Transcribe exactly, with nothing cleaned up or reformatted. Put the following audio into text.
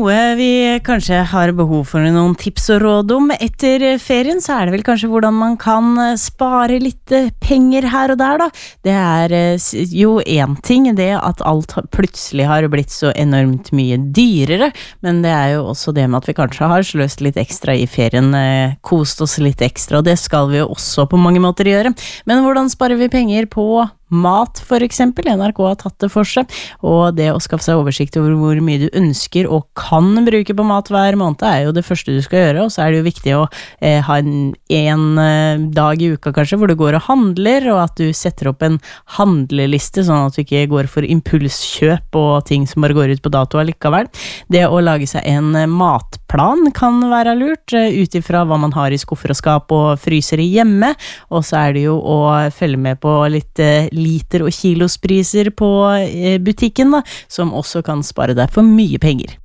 Noe vi kanskje har behov for noen tips og råd om etter ferien, så er det vel kanskje hvordan man kan spare litt penger her og der da. Det er jo en ting, det at alt plutselig har blitt så enormt mye dyrere, men det er jo også det med at vi kanskje har sløst litt ekstra i ferien, kost oss litt ekstra, og det skal vi jo også på mange måter gjøre. Men hvordan sparer vi penger på mat for eksempel? N R K har tatt det for seg, og det å skaffe seg oversikt over hvor mye du ønsker og kan bruke på mat hver måned er jo det første du skal gjøre, og så er det jo viktig å eh, ha en, en eh, dag i uka kanskje hvor du går og handler, og at du setter opp en handleliste sånn at du ikke går for impulskjøp og ting som bare går ut på dato allikevel. Det å lage seg en matplan kan være lurt, eh, utifra hva man har i skuffer og skap og frysere hjemme, og så er det jo å følge med på litt eh, liter- og kilospriser på butikken da, som også kan spare deg for mye penger.